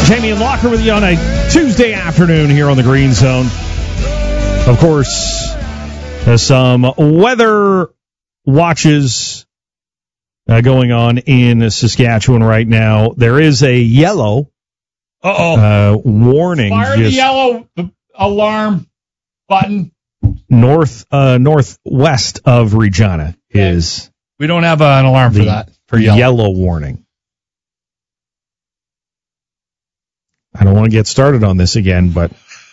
Jamie and Locker with you on a Tuesday afternoon here on the Green Zone. Of course, there's some weather watches going on in Saskatchewan right now. There is a yellow warning. Fire the yellow alarm button. Northwest of Regina is. We don't have an alarm for that. For yellow warning. I don't want to get started on this again, but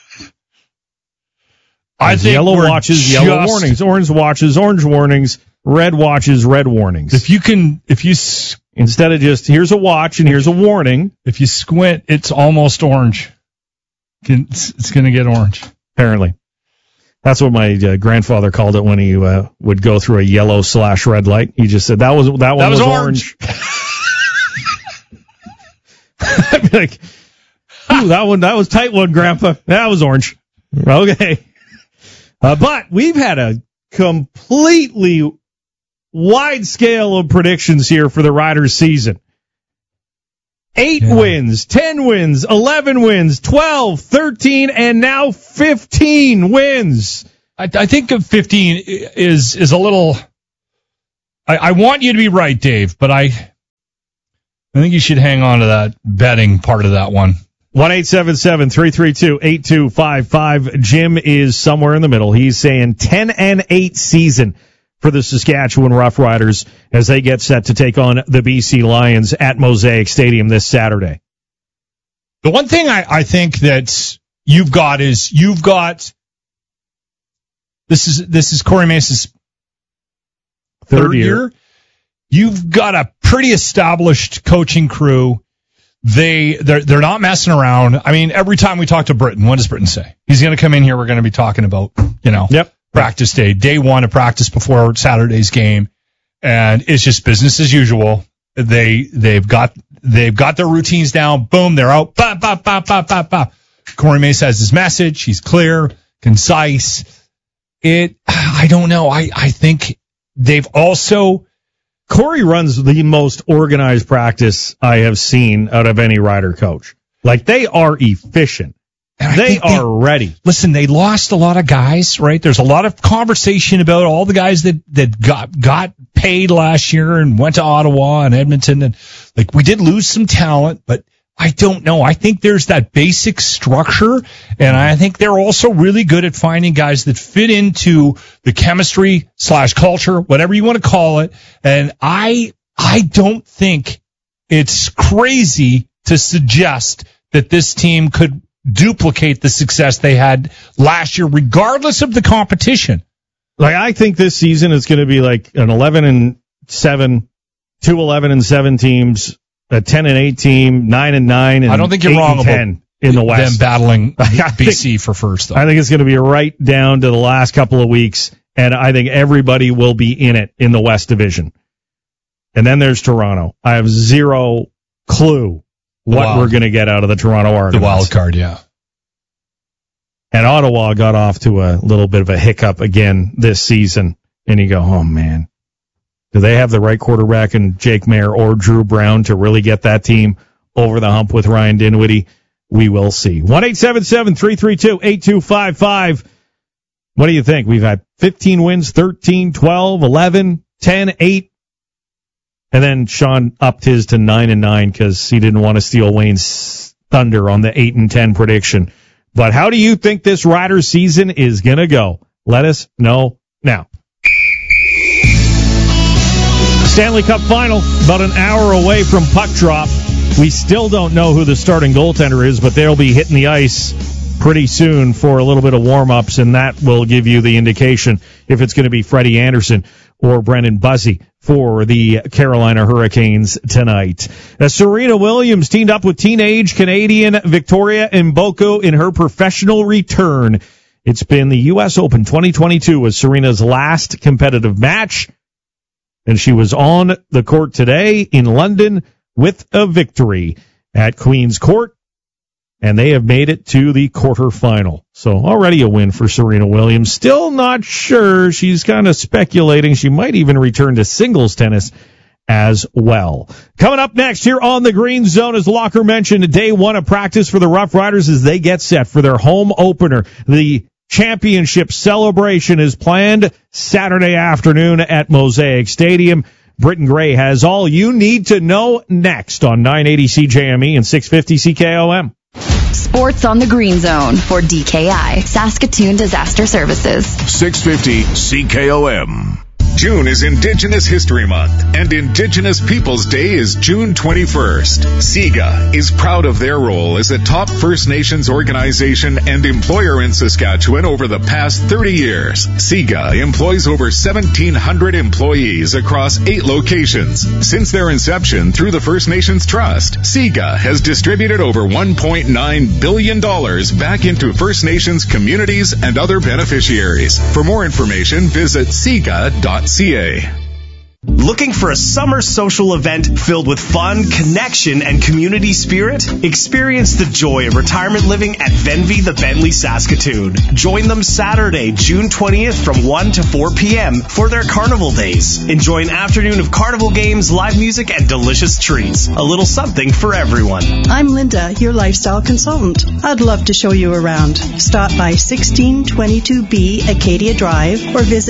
I think yellow watches, yellow warnings, orange watches, orange warnings, red watches, red warnings. Instead of just here's a watch and here's a warning, if you squint, it's almost orange. It's going to get orange. Apparently, that's what my grandfather called it when he would go through a yellow/red light. He just said that one was orange. I'd be like, ooh, that was tight one, Grandpa. That was orange. Okay. But we've had a completely wide scale of predictions here for the Riders season. 8 wins, 10 wins, 11 wins, 12, 13, and now 15 wins. I think 15 is a little... I want you to be right, Dave, but I think you should hang on to that betting part of that one. 1-877-332-8255. Jim is somewhere in the middle. He's saying 10-8 season for the Saskatchewan Roughriders as they get set to take on the BC Lions at Mosaic Stadium this Saturday. The one thing I think that you've got this is Corey Mace's third year. You've got a pretty established coaching crew. They're not messing around. I mean, every time we talk to Britton, what does Britton say? He's going to come in here. We're going to be talking about, practice day one of practice before Saturday's game, and it's just business as usual. They've got their routines down. Boom, they're out. Bah, bah, bah, bah, bah, bah. Corey Mace has his message. He's clear, concise. I don't know. I think they've also. Corey runs the most organized practice I have seen out of any Rider coach. Like, they are efficient. They are ready. Listen, they lost a lot of guys, right? There's a lot of conversation about all the guys that got paid last year and went to Ottawa and Edmonton. And we did lose some talent, but I don't know. I think there's that basic structure, and I think they're also really good at finding guys that fit into the chemistry/culture, whatever you want to call it. And I don't think it's crazy to suggest that this team could duplicate the success they had last year, regardless of the competition. I think this season is going to be like an 11-7, 2 11-7 teams. A 10-8 team, 9-9, and I don't think you're wrong about in the West. Them battling BC for first, though. I think it's going to be right down to the last couple of weeks, and I think everybody will be in it in the West Division. And then there's Toronto. I have zero clue what we're going to get out of the Toronto Argonauts. The wild card, yeah. And Ottawa got off to a little bit of a hiccup again this season, and you go, oh, man. Do they have the right quarterback in Jake Mayer or Drew Brown to really get that team over the hump with Ryan Dinwiddie? We will see. 1-877-332-8255. What do you think? We've had 15 wins, 13, 12, 11, 10, 8. And then Sean upped his to 9-9 because he didn't want to steal Wayne's thunder on the 8-10 prediction. But how do you think this Riders season is going to go? Let us know now. Stanley Cup final, about an hour away from puck drop. We still don't know who the starting goaltender is, but they'll be hitting the ice pretty soon for a little bit of warm-ups, and that will give you the indication if it's going to be Freddie Anderson or Brendan Buzzy for the Carolina Hurricanes tonight. Serena Williams teamed up with teenage Canadian Victoria Mboko in her professional return. It's been the U.S. Open 2022 was Serena's last competitive match. And she was on the court today in London with a victory at Queen's Court. And they have made it to the quarterfinal. So already a win for Serena Williams. Still not sure. She's kind of speculating she might even return to singles tennis as well. Coming up next here on the Green Zone, as Locker mentioned, day one of practice for the Rough Riders as they get set for their home opener. The championship celebration is planned Saturday afternoon at Mosaic Stadium. Britton Gray has all you need to know next on 980 CJME and 650 CKOM. Sports on the Green Zone for DKI, Saskatoon Disaster Services. 650 CKOM. June is Indigenous History Month, and Indigenous Peoples Day is June 21st. SIGA is proud of their role as a top First Nations organization and employer in Saskatchewan over the past 30 years. SIGA employs over 1,700 employees across 8 locations. Since their inception through the First Nations Trust, SIGA has distributed over $1.9 billion back into First Nations communities and other beneficiaries. For more information, visit SIGA.ca. Looking for a summer social event filled with fun, connection, and community spirit? Experience the joy of retirement living at Venvy the Bentley Saskatoon. Join them Saturday, June 20th from 1 to 4 p.m. for their Carnival Days. Enjoy an afternoon of carnival games, live music, and delicious treats. A little something for everyone. I'm Linda, your lifestyle consultant. I'd love to show you around. Stop by 1622B Acadia Drive or visit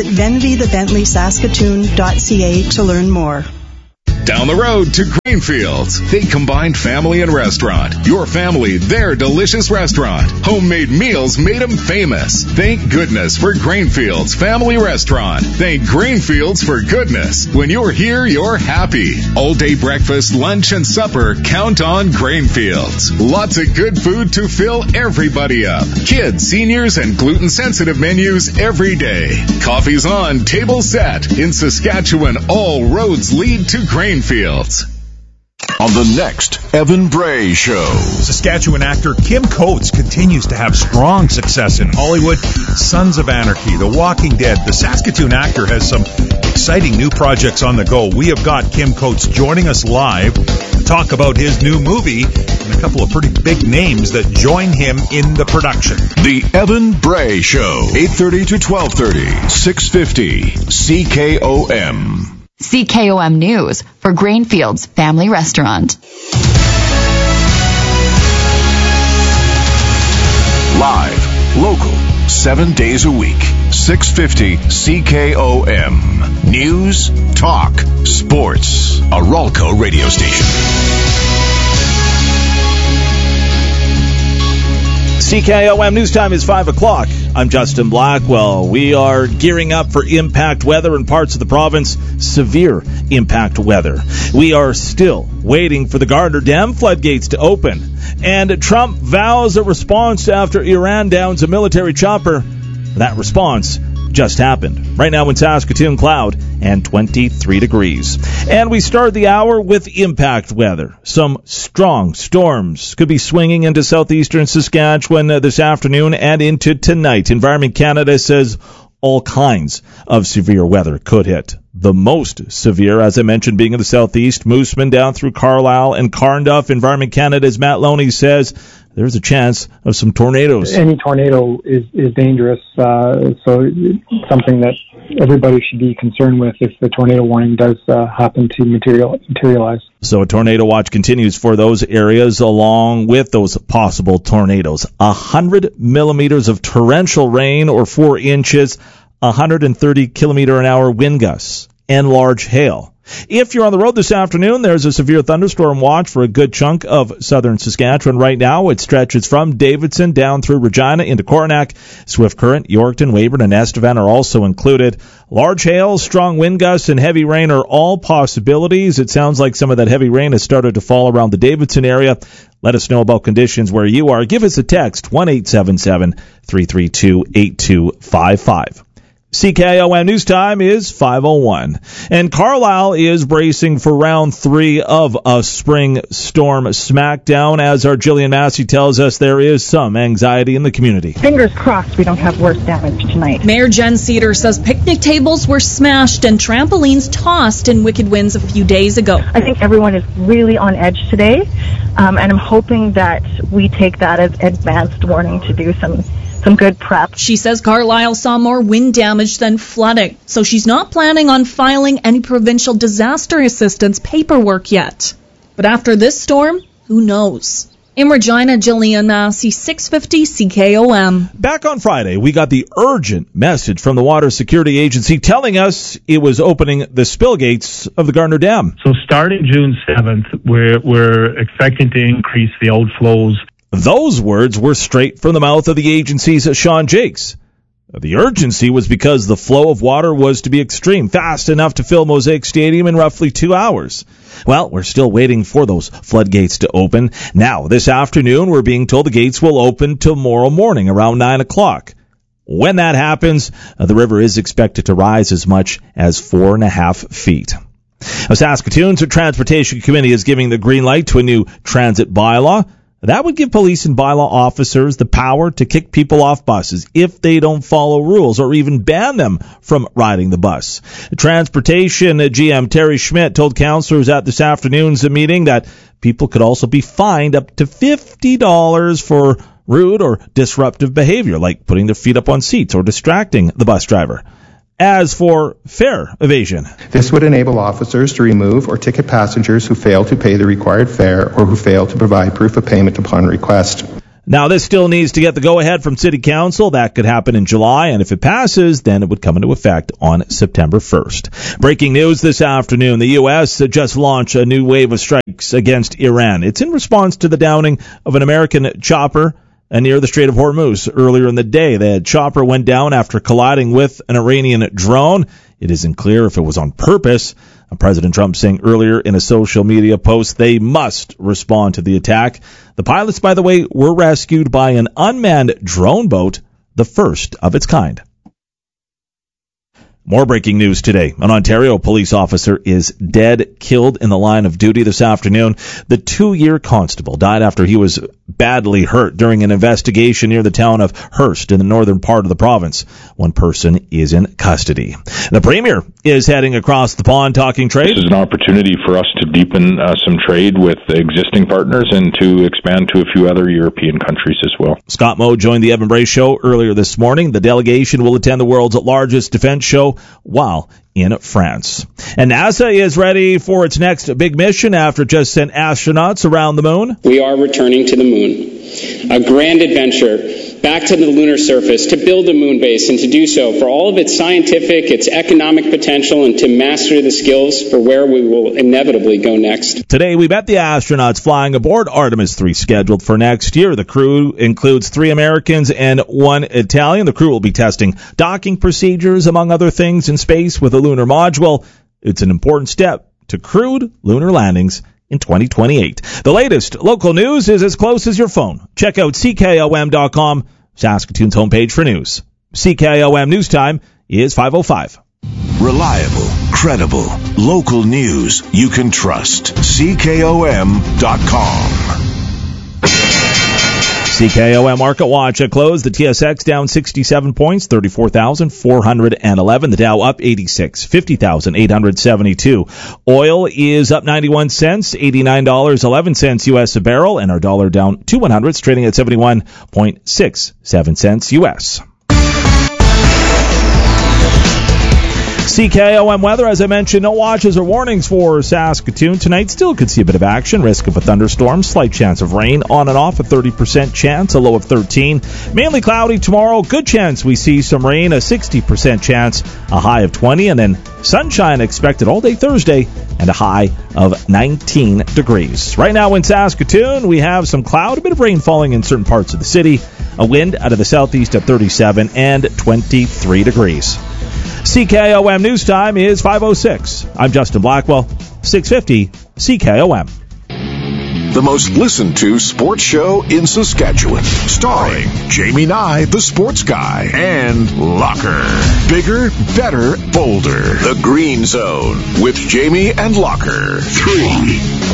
venvythebentleysaskatoon.ca to learn more. Down the road to Greenfields. They combined family and restaurant. Your family, their delicious restaurant. Homemade meals made them famous. Thank goodness for Greenfields Family Restaurant. Thank Greenfields for goodness. When you're here, you're happy. All day breakfast, lunch, and supper, count on Greenfields. Lots of good food to fill everybody up. Kids, seniors, and gluten-sensitive menus every day. Coffee's on, table set. In Saskatchewan, all roads lead to Greenfields. On the next Evan Bray Show. Saskatchewan actor Kim Coates continues to have strong success in Hollywood. Sons of Anarchy, The Walking Dead. The Saskatoon actor has some exciting new projects on the go. We have got Kim Coates joining us live to talk about his new movie and a couple of pretty big names that join him in the production. The Evan Bray Show, 8:30 to 12:30, 650 CKOM. CKOM News for Greenfields Family Restaurant. Live, local, 7 days a week. 650 CKOM. News, talk, sports. A Ralco radio station. CKOM News Time is 5 o'clock. I'm Justin Blackwell. We are gearing up for impact weather in parts of the province, severe impact weather. We are still waiting for the Gardner Dam floodgates to open. And Trump vows a response after Iran downs a military chopper. That response just happened. Right now in Saskatoon, cloud and 23 degrees. And we start the hour with impact weather. Some strong storms could be swinging into southeastern Saskatchewan this afternoon and into tonight. Environment Canada says all kinds of severe weather could hit. The most severe, as I mentioned, being in the southeast, Moosomin down through Carlisle and Carnduff. Environment Canada's Matt Loney says there's a chance of some tornadoes. Any tornado is dangerous, so it's something that everybody should be concerned with if the tornado warning does happen to materialize. So a tornado watch continues for those areas along with those possible tornadoes. 100 millimeters of torrential rain or 4 inches, 130 kilometer an hour wind gusts, and large hail. If you're on the road this afternoon, there's a severe thunderstorm watch for a good chunk of southern Saskatchewan right now. It stretches from Davidson down through Regina into Coronach. Swift Current, Yorkton, Weyburn, and Estevan are also included. Large hail, strong wind gusts, and heavy rain are all possibilities. It sounds like some of that heavy rain has started to fall around the Davidson area. Let us know about conditions where you are. Give us a text, 1-877-332-8255. CKOM News Time is 5:01. And Carlisle is bracing for round 3 of a spring storm smackdown. As our Jillian Massey tells us, there is some anxiety in the community. Fingers crossed we don't have worse damage tonight. Mayor Jen Cedar says picnic tables were smashed and trampolines tossed in wicked winds a few days ago. I think everyone is really on edge today, and I'm hoping that we take that as advanced warning to do some some good prep. She says Carlisle saw more wind damage than flooding, so she's not planning on filing any provincial disaster assistance paperwork yet. But after this storm, who knows? In Regina, Jillian Massey, 650 CKOM. Back on Friday, we got the urgent message from the Water Security Agency telling us it was opening the spill gates of the Gardner Dam. So starting June 7th, we're expecting to increase the outflows. Those words were straight from the mouth of the agency's Sean Jakes. The urgency was because the flow of water was to be extreme, fast enough to fill Mosaic Stadium in roughly 2 hours. Well, we're still waiting for those floodgates to open. Now, this afternoon, we're being told the gates will open tomorrow morning around 9 o'clock. When that happens, the river is expected to rise as much as 4.5 feet. Saskatoon's Transportation Committee is giving the green light to a new transit bylaw. That would give police and bylaw officers the power to kick people off buses if they don't follow rules or even ban them from riding the bus. Transportation GM Terry Schmidt told councillors at this afternoon's meeting that people could also be fined up to $50 for rude or disruptive behavior, like putting their feet up on seats or distracting the bus driver. As for fare evasion, this would enable officers to remove or ticket passengers who fail to pay the required fare or who fail to provide proof of payment upon request. Now, this still needs to get the go-ahead from City Council. That could happen in July, and if it passes, then it would come into effect on September 1st. Breaking news this afternoon, the U.S. just launched a new wave of strikes against Iran. It's in response to the downing of an American chopper near the Strait of Hormuz earlier in the day. The chopper went down after colliding with an Iranian drone. It isn't clear if it was on purpose. President Trump saying earlier in a social media post they must respond to the attack. The pilots, by the way, were rescued by an unmanned drone boat, the first of its kind. More breaking news today. An Ontario police officer is dead, killed in the line of duty this afternoon. The 2-year constable died after he was badly hurt during an investigation near the town of Hearst in the northern part of the province. One person is in custody. The Premier is heading across the pond talking trade. This is an opportunity for us to deepen some trade with existing partners and to expand to a few other European countries as well. Scott Moe joined the Evan Bray Show earlier this morning. The delegation will attend the world's largest defense show while in France. And NASA is ready for its next big mission after it just sent astronauts around the moon. We are returning to the moon, a grand adventure back to the lunar surface to build a moon base and to do so for all of its scientific, its economic potential, and to master the skills for where we will inevitably go next. Today, we met the astronauts flying aboard Artemis 3 scheduled for next year. The crew includes 3 Americans and 1 Italian. The crew will be testing docking procedures, among other things, in space with a lunar module. It's an important step to crewed lunar landings in 2028. The latest local news is as close as your phone. Check out CKOM.com, Saskatoon's homepage for news. CKOM News Time is 5:05. Reliable, credible, local news you can trust. CKOM.com. CKOM Market Watch at close. The TSX down 67 points, 34,411. The Dow up 86, 50,872. Oil is up 91 cents, $89.11 U.S. a barrel, and our dollar down 2 100s, trading at 71.67 cents U.S. CKOM weather, as I mentioned, no watches or warnings for Saskatoon tonight. Still could see a bit of action. Risk of a thunderstorm. Slight chance of rain on and off. A 30% chance. A low of 13. Mainly cloudy tomorrow. Good chance we see some rain. A 60% chance. A high of 20. And then sunshine expected all day Thursday. And a high of 19 degrees. Right now in Saskatoon, we have some cloud. A bit of rain falling in certain parts of the city. A wind out of the southeast at 37 and 23 degrees. CKOM News Time is 5:06. I'm Justin Blackwell, 650 CKOM. The most listened to sports show in Saskatchewan. Starring Jamie Nye, the sports guy, and Locker. Bigger, better, bolder. The Green Zone with Jamie and Locker. 3.